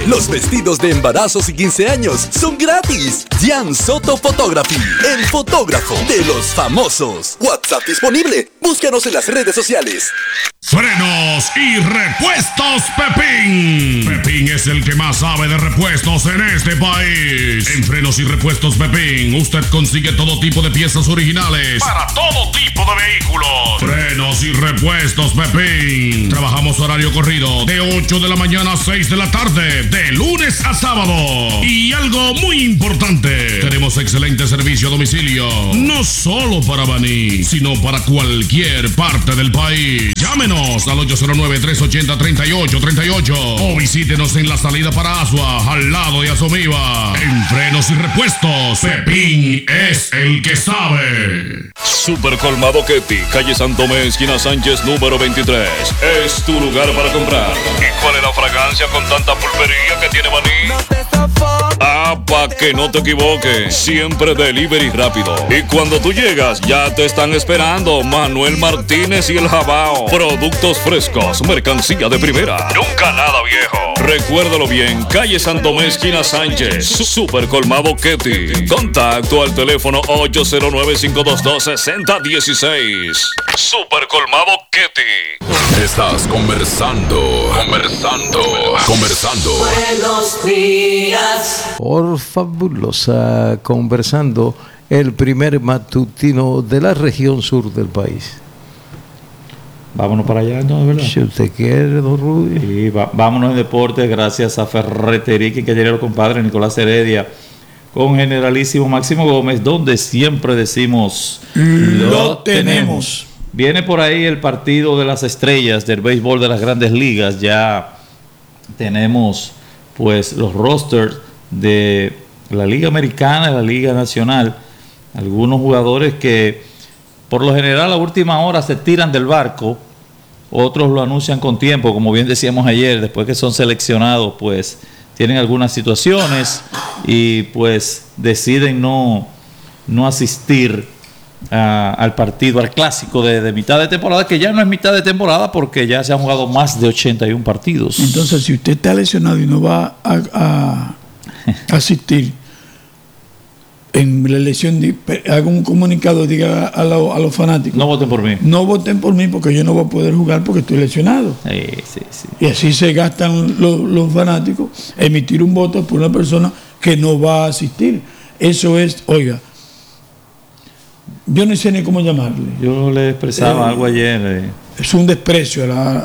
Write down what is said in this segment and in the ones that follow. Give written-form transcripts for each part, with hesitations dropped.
Los vestidos de embarazos y 15 años son gratis. Jan Soto Photography, el fotógrafo de los famosos. WhatsApp disponible. Búscanos en las redes sociales. Frenos y repuestos Pepín. Pepín es el que más sabe de repuestos en este país. En Frenos y repuestos Pepín, usted consigue todo tipo de piezas originales para todo tipo de vehículos. Frenos y repuestos Pepín. Trabajamos horario corrido de 8 de la mañana a 6 de la tarde, de lunes a sábado. Y algo muy importante, tenemos excelente servicio a domicilio, no solo para Baní, sino para cualquier parte del país. Llámenos al 809-380-3838 o visítenos en la salida para Asua, al lado de Asomiva. En Frenos y Repuestos, Pepín es el que sabe. Super Colmado Ketty, calle Santo Tomé, esquina Sánchez, número 23. Es tu lugar para comprar. ¿Y cuál es la fragancia con tanta pulpería que tiene Baní? Pa' que no te equivoques, siempre delivery rápido. Y cuando tú llegas, ya te están esperando Manuel Martínez y el Jabao. Productos frescos, mercancía de primera. Nunca nada viejo. Recuérdalo bien, calle Santomé, esquina Sánchez. Super Colmado Ketty. Contacto al teléfono 809-522-6016. Super Colmado Ketty. Estás conversando. Buenos días. Por fabulosa, conversando, el primer matutino de la región sur del país. Vámonos para allá, ¿no? ¿Verdad? Si usted quiere, don Rudy. Sí, vámonos en deportes, gracias a Ferretería Quinquillero, compadre Nicolás Heredia, con Generalísimo Máximo Gómez, donde siempre decimos lo tenemos. Viene por ahí el partido de las estrellas del béisbol de las grandes ligas. Ya tenemos pues los rosters de la Liga Americana y la Liga Nacional. Algunos jugadores que por lo general a última hora se tiran del barco, otros lo anuncian con tiempo, como bien decíamos ayer, después que son seleccionados pues tienen algunas situaciones y pues deciden no asistir al partido, al clásico de mitad de temporada, que ya no es mitad de temporada porque ya se han jugado más de 81 partidos. Entonces, si usted está lesionado y no va a asistir en la elección, haga un comunicado, diga a los fanáticos: no voten por mí. No voten por mí porque yo no voy a poder jugar porque estoy lesionado. Sí. Y así se gastan los fanáticos emitir un voto por una persona que no va a asistir. Eso es, oiga, yo no sé ni cómo llamarle. Yo le expresaba algo ayer. Es un desprecio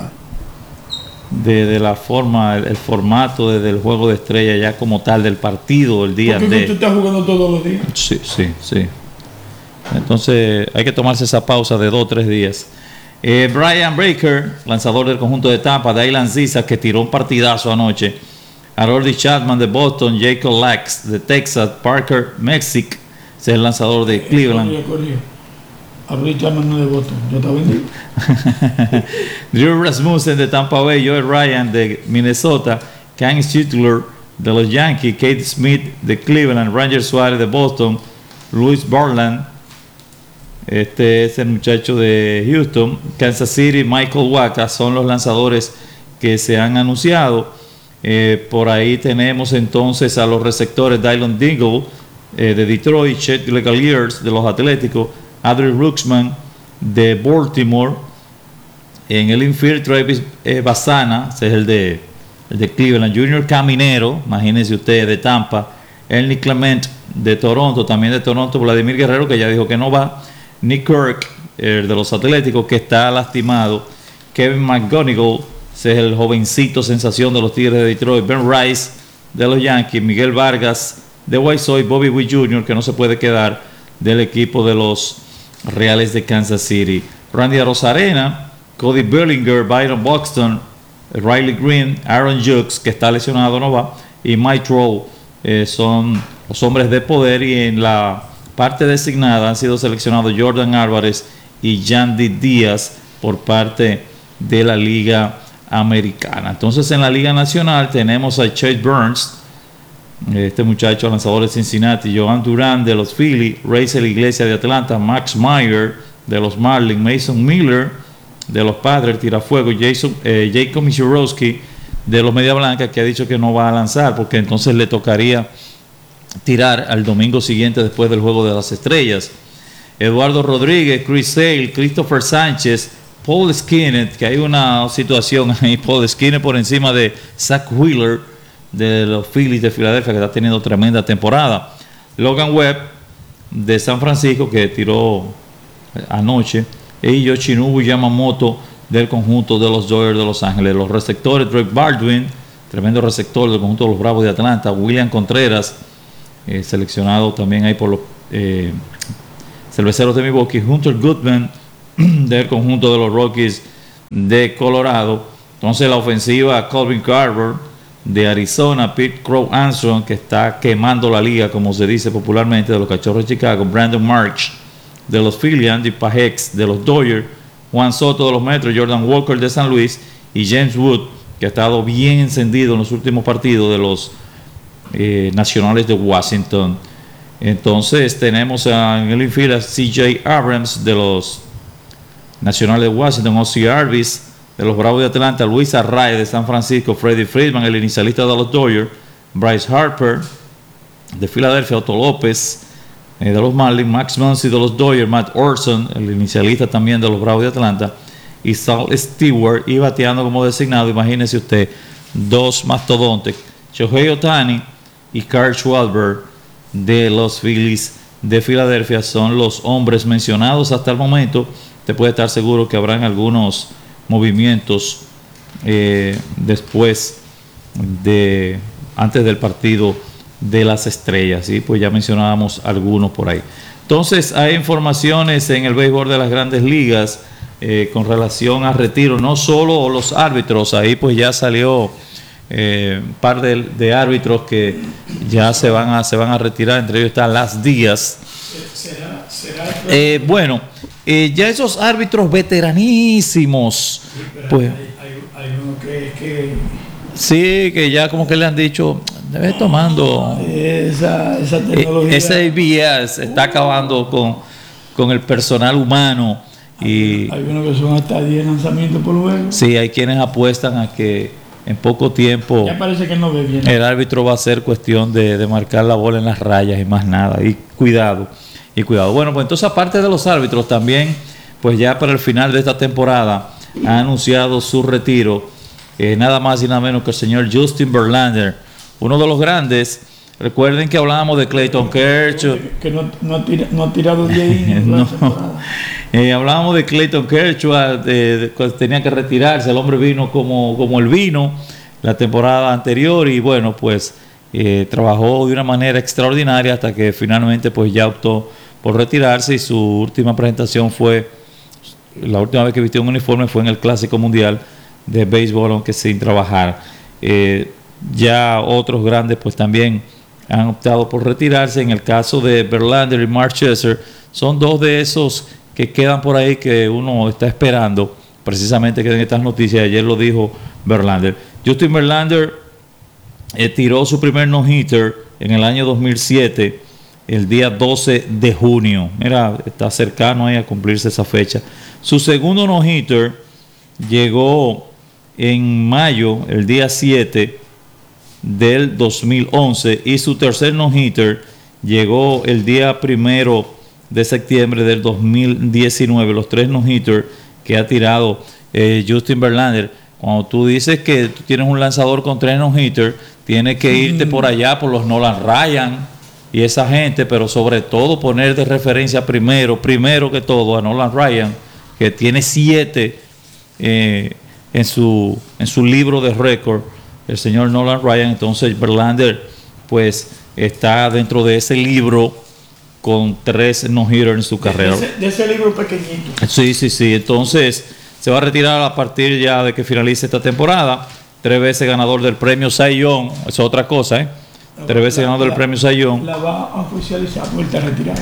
de la forma, el formato del juego de estrella ya como tal, del partido, el día de... ¿Tú estás jugando todos los días? Sí. Entonces hay que tomarse esa pausa de 2 o 3 días. Brian Breaker, lanzador del conjunto de Tampa, Dylan Zisa, que tiró un partidazo anoche. Harold Chapman de Boston, Jacob Lax de Texas, Parker Mexic, ese es el lanzador de Cleveland. Harold Chapman no de Boston, yo estaba vendido. Drew Rasmussen de Tampa Bay, Joe Ryan de Minnesota, Ken Schitler de los Yankees, Kate Smith de Cleveland, Ranger Suárez de Boston, Luis Barland, este es el muchacho de Houston, Kansas City, Michael Wacha, son los lanzadores que se han anunciado. Por ahí tenemos entonces a los receptores: Dylan Dingle de Detroit, Chet Legaliers de los Atléticos, Adriel Ruxman de Baltimore. En el infield, Travis Bassana, ese es el de Cleveland, Junior Caminero, imagínense ustedes, de Tampa, Ernie Clement de Toronto, también de Toronto, Vladimir Guerrero, que ya dijo que no va, Nick Kirk de los Atléticos, que está lastimado, Kevin McGonigal, ese es el jovencito sensación de los Tigres de Detroit, Ben Rice de los Yankees, Miguel Vargas de White Sox, Bobby Witt Jr., que no se puede quedar, del equipo de los Reales de Kansas City, Randy Arozarena, Cody Bellinger, Byron Buxton, Riley Green, Aaron Jukes, que está lesionado, no va, y Mike Trout, son los hombres de poder. Y en la parte designada han sido seleccionados Jordan Álvarez y Yandy Díaz por parte de la Liga Americana. Entonces, en la Liga Nacional tenemos a Chase Burns, este muchacho lanzador de Cincinnati, Joan Durán de los Phillies, Raisel Iglesias de Atlanta, Max Meyer de los Marlins, Mason Miller de los Padres, tirafuego, Jacob Mishorowski de los Media Blanca, que ha dicho que no va a lanzar porque entonces le tocaría tirar al domingo siguiente después del Juego de las Estrellas. Eduardo Rodríguez, Chris Sale, Christopher Sánchez, Paul Skinner, que hay una situación ahí, Paul Skinner por encima de Zach Wheeler de los Phillies de Filadelfia, que está teniendo tremenda temporada. Logan Webb de San Francisco, que tiró anoche, y Yoshinobu Yamamoto del conjunto de los Dodgers de Los Ángeles. Los receptores, Drake Baldwin, tremendo receptor del conjunto de los Bravos de Atlanta. William Contreras, seleccionado también ahí por los Cerveceros de Milwaukee. Hunter Goodman del conjunto de los Rockies de Colorado. Entonces la ofensiva, Colvin Carver de Arizona, Pete Crow Armstrong, que está quemando la liga, como se dice popularmente, de los Cachorros de Chicago. Brandon March de los Phillies, Andy Pajex de los Dodgers, Juan Soto de los Metros, Jordan Walker de San Luis y James Wood, que ha estado bien encendido en los últimos partidos de los Nacionales de Washington. Entonces tenemos en el infield a CJ Abrams de los Nacionales de Washington, Ozzie Albies de los Bravos de Atlanta, Luis Arraez de San Francisco, Freddie Freeman, el inicialista de los Dodgers, Bryce Harper de Filadelfia, Otto López de los Marlins, Max Muncy de los Dodgers, Matt Orson, el inicialista también de los Bravos de Atlanta, y Sal Stewart, y bateando como designado, imagínese usted, dos mastodontes, Shohei Ohtani y Kyle Schwarber de los Phillies de Filadelfia, son los hombres mencionados hasta el momento. Te puede estar seguro que habrán algunos movimientos después antes del partido de las Estrellas, ¿sí? Pues ya mencionábamos algunos por ahí. Entonces hay informaciones en el béisbol de las Grandes Ligas con relación a retiro, no solo los árbitros, ahí pues ya salió un par de árbitros que ya se van a retirar, entre ellos está Las Díaz. Bueno, ya esos árbitros veteranísimos, pues hay uno que sí, que ya como que le han dicho, debe tomando esa tecnología. Ese ABS está acabando con el personal humano. Y hay unos que son hasta 10 lanzamientos por juego. Sí, hay quienes apuestan a que en poco tiempo ya parece que no ve bien. El árbitro va a ser cuestión de marcar la bola en las rayas y más nada. Y cuidado. Bueno, pues entonces aparte de los árbitros también, pues ya para el final de esta temporada ha anunciado su retiro nada más y nada menos que el señor Justin Verlander, uno de los grandes. Recuerden que hablábamos de Clayton Kershaw, que no ha tirado 10 innings en la temporada. Hablábamos de Clayton Kershaw, tenía que retirarse, el hombre vino como el vino la temporada anterior y bueno, pues trabajó de una manera extraordinaria hasta que finalmente pues ya optó por retirarse y su última presentación fue, la última vez que vistió un uniforme fue en el Clásico Mundial de Béisbol, aunque sin trabajar. Ya otros grandes pues también han optado por retirarse. En el caso de Verlander y Mark Scherzer, son dos de esos que quedan por ahí que uno está esperando precisamente que den estas noticias. Ayer lo dijo Verlander. Justin Verlander tiró su primer no-hitter en el año 2007, el día 12 de junio. Mira, está cercano ahí a cumplirse esa fecha. Su segundo no-hitter llegó en mayo, el día 7 del 2011, y su tercer no-hitter llegó el día 1 de septiembre del 2019. Los tres no-hitters que ha tirado Justin Verlander. Cuando tú dices que tú tienes un lanzador con tres no-hitters, tienes que irte por allá por los Nolan Ryan y esa gente, pero sobre todo poner de referencia primero que todo a Nolan Ryan, que tiene 7 en su libro de récord, el señor Nolan Ryan. Entonces Verlander pues está dentro de ese libro con 3 no-hitters en su carrera. De ese libro pequeñito. Sí. Entonces se va a retirar a partir ya de que finalice esta temporada. 3 veces ganador del premio Cy Young, eso es otra cosa, 3 veces ganador del premio Cy Young. La va a oficializar, vuelta a retirar.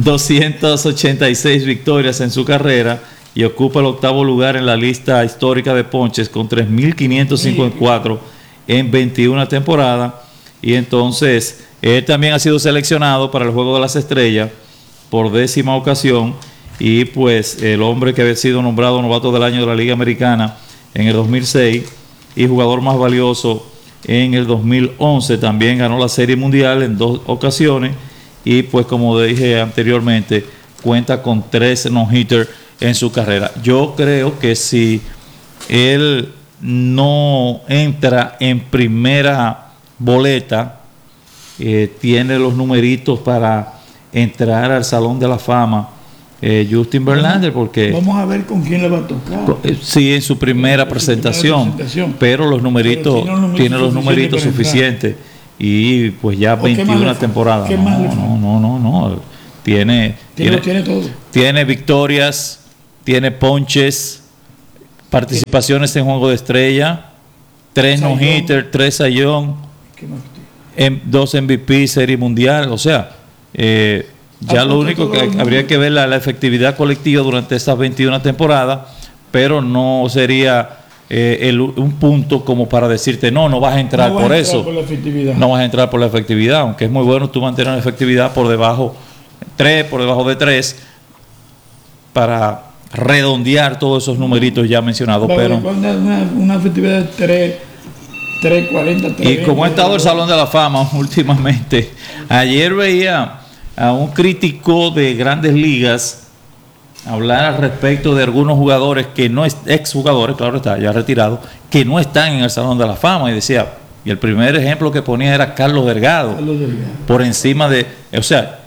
286 victorias en su carrera y ocupa el 8º lugar en la lista histórica de ponches con 3.554 en 21 temporadas. Y entonces él también ha sido seleccionado para el Juego de las Estrellas por 10ª ocasión, y pues el hombre que había sido nombrado novato del año de la Liga Americana en el 2006 y jugador más valioso en el 2011. También ganó la Serie Mundial en 2 ocasiones y pues como dije anteriormente, cuenta con 3 no-hitter en su carrera. Yo creo que si él no entra en primera boleta, tiene los numeritos para entrar al Salón de la Fama, Justin Verlander, porque vamos a ver con quién le va a tocar. Sí, en su primera presentación, pero los numeritos, tiene los numeritos suficientes y pues ya 21 temporadas. No. Tiene todo. Tiene victorias, tiene ponches, participaciones en Juego de Estrella, 3 no-hitter, 3 sayón, 2 MVP, Serie Mundial. O sea, ya lo único que habría que ver la efectividad colectiva durante estas 21 temporadas, pero no sería un punto como para decirte no vas a entrar por eso. No vas a entrar por la efectividad, aunque es muy bueno tú mantener la efectividad por debajo de 3 para redondear todos esos numeritos ya mencionados. Pero una efectividad de 3.40. Y como ha estado el Salón de la Fama últimamente, ayer veía a un crítico de Grandes Ligas hablar al respecto de algunos jugadores que no exjugadores, claro está, ya retirados, que no están en el Salón de la Fama, y decía, y el primer ejemplo que ponía era Carlos Delgado. Por encima de, o sea,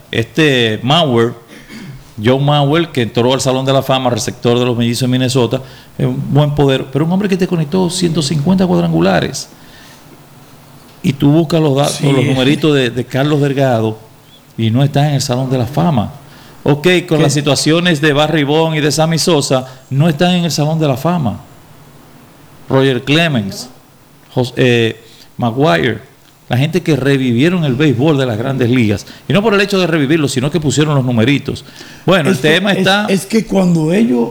John Mauer, que entró al Salón de la Fama, receptor de los Mellizos de Minnesota, es un buen poder, pero un hombre que te conectó 150 cuadrangulares. Y tú buscas los datos, los numeritos de Carlos Delgado y no estás en el Salón de la Fama. Ok, con las situaciones de Barry Bonds y de Sammy Sosa, no están en el Salón de la Fama. Roger Clemens, Maguire, la gente que revivieron el béisbol de las Grandes Ligas, y no por el hecho de revivirlo, sino que pusieron los numeritos. Bueno, el tema está... Es que cuando ellos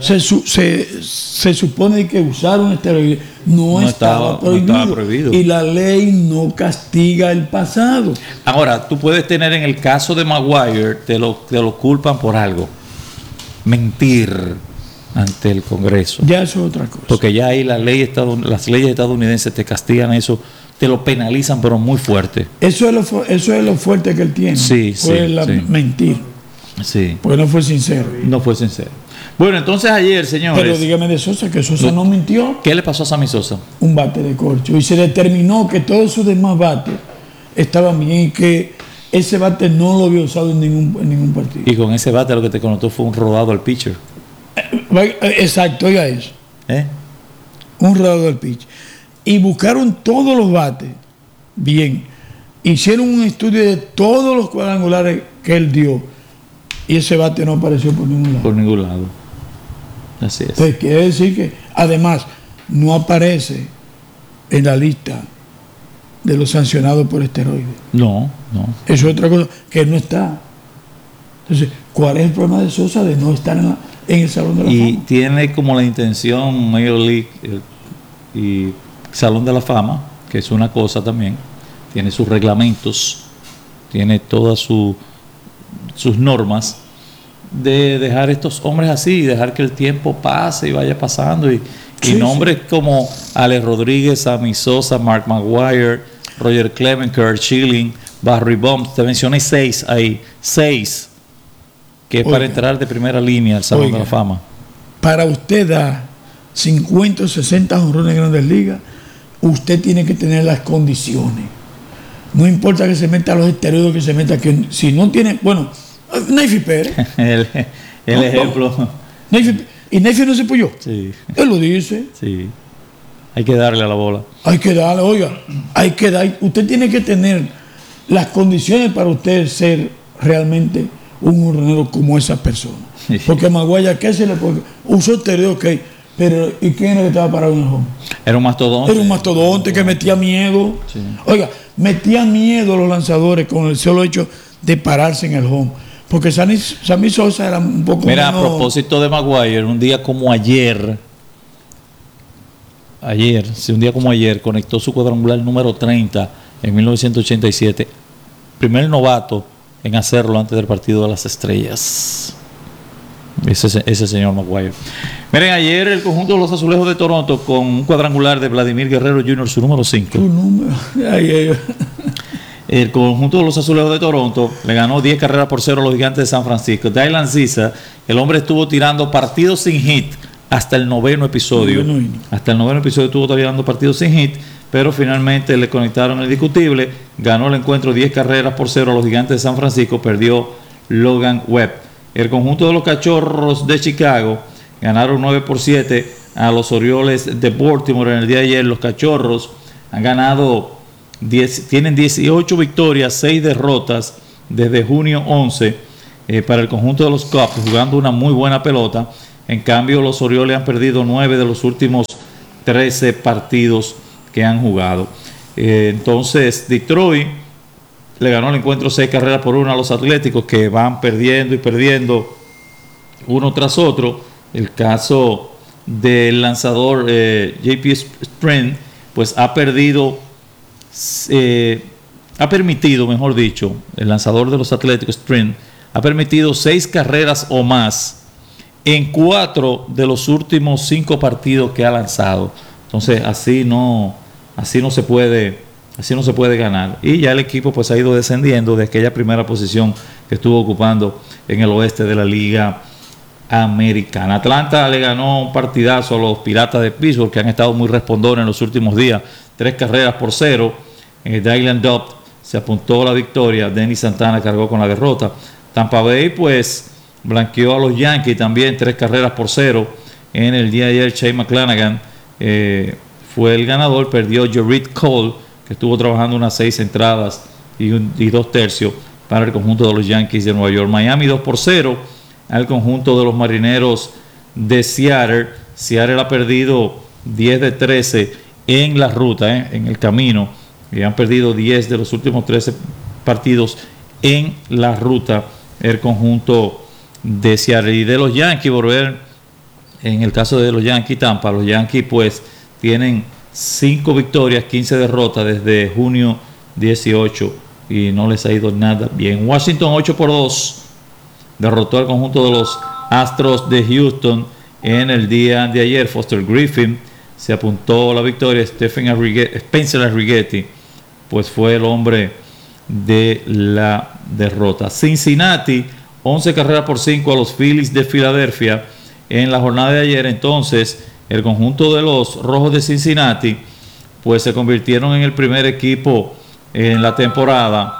se supone que usaron esteroides, no estaba prohibido. Y la ley no castiga el pasado. Ahora, tú puedes tener en el caso de Maguire, te lo culpan por algo. Mentir ante el Congreso. Ya eso es otra cosa. Porque ya ahí las leyes estadounidenses te castigan eso, te lo penalizan, pero muy fuerte. Eso es lo fuerte que él tiene. Mentir. Sí. Porque no fue sincero. Bueno, entonces ayer, señores... Pero dígame de Sosa, que Sosa no mintió. ¿Qué le pasó a Sammy Sosa? Un bate de corcho. Y se determinó que todos sus demás bates estaban bien y que ese bate no lo había usado en ningún partido. Y con ese bate lo que te conotó fue un rodado al pitcher. Exacto, oiga eso. Un rodado al pitcher. Y buscaron todos los bates bien. Hicieron un estudio de todos los cuadrangulares que él dio. Y ese bate no apareció por ningún lado. Así es. Pues quiere decir que, además, no aparece en la lista de los sancionados por esteroides. No. Eso es otra cosa, que él no está. Entonces, ¿cuál es el problema de Sosa de no estar en el Salón de la Fama? Y tiene como la intención Major League y Salón de la Fama, que es una cosa también, tiene sus reglamentos, tiene todas sus normas, de dejar estos hombres así, dejar que el tiempo pase y vaya pasando y nombres como Alex Rodríguez, Sammy Sosa, Mark Maguire, Roger Clemens, Kurt Schilling, Barry Bonds, te mencioné 6 ahí, 6 que es para entrar de primera línea al Salón de la Fama. Para usted dar 50 o 60 jonrones en Grandes Ligas, usted tiene que tener las condiciones. No importa que se meta los esteroides, que se meta, que si no tiene, bueno, Neifi Pérez. el ejemplo. ¿Y Neifi no se apoyó? Sí. Él lo dice. Sí. Hay que darle a la bola. Hay que darle, oiga, usted tiene que tener las condiciones para usted ser realmente un jornalero como esa persona. Sí. Porque Maguaya, ¿qué se le puede? Usó esteroides, ok. Pero, ¿y quién era que estaba parado en el home? Era un mastodonte. Era un mastodonte que metía miedo. Sí. Oiga, metía miedo a los lanzadores con el solo hecho de pararse en el home. Porque Sammy Sosa era un poco menos... a propósito de Maguire, un día como ayer, conectó su cuadrangular número 30 en 1987. Primer novato en hacerlo antes del partido de las Estrellas. ese señor Maguire. Miren, ayer el conjunto de los Azulejos de Toronto con un cuadrangular de Vladimir Guerrero Jr., su número 5. Tu número. El conjunto de los Azulejos de Toronto le ganó 10 carreras por 0 a los Gigantes de San Francisco. Dylan Cisa, el hombre estuvo tirando partidos sin hit hasta el noveno episodio. Hasta el noveno episodio estuvo tirando partidos sin hit, pero finalmente le conectaron el discutible. Ganó el encuentro 10 carreras por 0 a los Gigantes de San Francisco. Perdió Logan Webb. El conjunto de los Cachorros de Chicago ganaron 9-7 a los Orioles de Baltimore en el día de ayer. Los Cachorros han ganado tienen 18 victorias, 6 derrotas desde junio 11 para el conjunto de los Cubs, jugando una muy buena pelota. En cambio, los Orioles han perdido 9 de los últimos 13 partidos que han jugado. Entonces, Detroit le ganó el encuentro 6 carreras por 1 a los Atléticos, que van perdiendo y perdiendo uno tras otro. El caso del lanzador JP Sprint, pues ha permitido, mejor dicho, el lanzador de los Atléticos, Sprint, ha permitido 6 carreras o más en 4 de los últimos 5 partidos que ha lanzado. Entonces, así no se puede ganar. Y ya el equipo pues ha ido descendiendo de aquella primera posición que estuvo ocupando en el oeste de la Liga Americana. Atlanta le ganó un partidazo a los Piratas de Pittsburgh, que han estado muy respondones en los últimos días. 3 carreras por 0. Dylan Dubb se apuntó a la victoria. Denny Santana cargó con la derrota. Tampa Bay pues blanqueó a los Yankees también 3 carreras por 0. En el día de ayer Shane McClanahan fue el ganador. Perdió Gerrit Cole, que estuvo trabajando unas 6 entradas y 2 tercios para el conjunto de los Yankees de Nueva York. Miami 2-0 al conjunto de los Marineros de Seattle. Seattle ha perdido 10 de 13 en la ruta, en el camino, y han perdido 10 de los últimos 13 partidos en la ruta el conjunto de Seattle. Y de los Yankees, volver en el caso de los Yankees Tampa, los Yankees pues tienen 5 victorias, 15 derrotas desde junio 18 y no les ha ido nada bien. Washington 8-2 derrotó al conjunto de los Astros de Houston en el día de ayer. Foster Griffin se apuntó a la victoria. Spencer Arrighetti pues fue el hombre de la derrota. Cincinnati 11 carreras por 5 a los Phillies de Filadelfia en la jornada de ayer. Entonces el conjunto de los Rojos de Cincinnati pues se convirtieron en el primer equipo en la temporada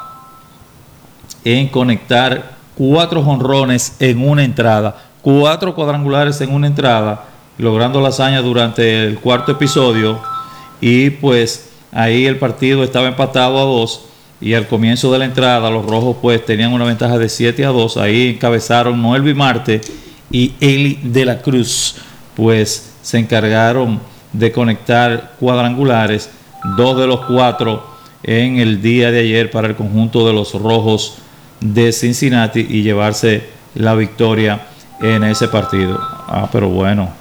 en conectar 4 jonrones en una entrada, 4 cuadrangulares en una entrada, logrando la hazaña durante el cuarto episodio. Y pues ahí el partido estaba empatado a 2 y al comienzo de la entrada los Rojos pues tenían una ventaja de 7-2. Ahí encabezaron Noelvi Marte y Eli de la Cruz, pues se encargaron de conectar cuadrangulares, 2 de los 4 en el día de ayer para el conjunto de los Rojos de Cincinnati y llevarse la victoria en ese partido. Pero bueno,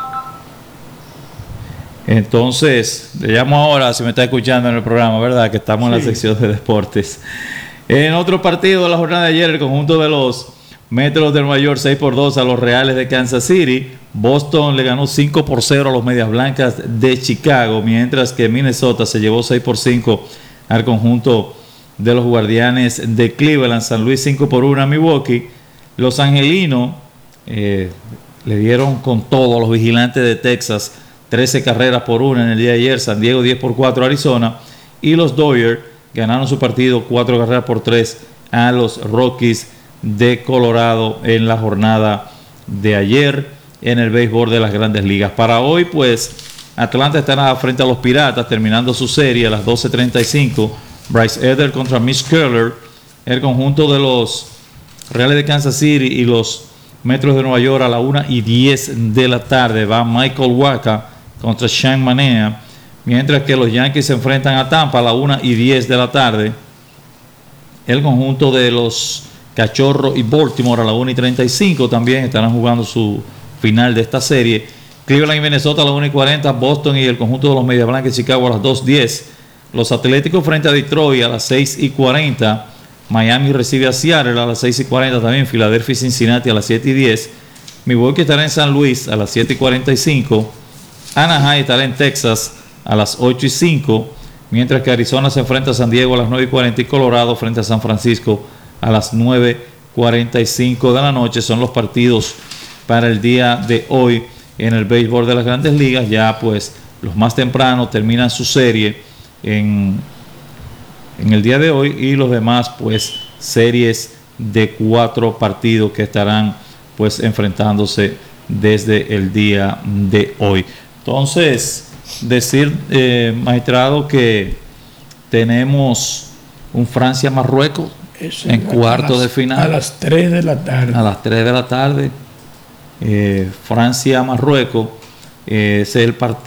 entonces le llamo ahora, si me está escuchando en el programa, ¿verdad? Que estamos en la sección de deportes. En otro partido de la jornada de ayer, el conjunto de los Metros de Nueva York 6-2 a los Reales de Kansas City. Boston le ganó 5-0 a los Medias Blancas de Chicago, mientras que Minnesota se llevó 6-5 al conjunto de los Guardianes de Cleveland. San Luis 5-1 a Milwaukee. Los Angelinos le dieron con todo a los Vigilantes de Texas, 13 carreras por 1 en el día de ayer. San Diego 10-4 a Arizona. Y los Dodgers ganaron su partido 4 carreras por 3 a los Rockies de Colorado en la jornada de ayer en el béisbol de las Grandes Ligas. Para hoy pues Atlanta estará frente a los Piratas terminando su serie a las 12:35. Bryce Elder contra Mitch Keller. El conjunto de los Reales de Kansas City y los Metros de Nueva York a la 1:10 de la tarde. Va Michael Wacha contra Shane Manea, mientras que los Yankees se enfrentan a Tampa a la 1:10 de la tarde. El conjunto de los Cachorros y Baltimore a la 1:35 también estarán jugando su final de esta serie. Cleveland y Minnesota a las 1:40. Boston y el conjunto de los Medias Blancas de Chicago a las 2:10. Los Atléticos frente a Detroit a las 6:40. Miami recibe a Seattle a las 6:40 también. Filadelfia y Cincinnati a las 7:10. Milwaukee estará en San Luis a las 7:45. Anaheim estará en Texas a las 8:05. Mientras que Arizona se enfrenta a San Diego a las 9:40 y Colorado frente a San Francisco a las 9:45 de la noche. Son los partidos para el día de hoy en el béisbol de las Grandes Ligas. Ya pues los más tempranos terminan su serie en el día de hoy y los demás pues series de 4 partidos que estarán pues enfrentándose desde el día de hoy. Entonces, decir, magistrado, que tenemos un Francia-Marruecos en cuarto de final. A las 3 de la tarde. A las 3 de la tarde. Francia-Marruecos, ese es el partido.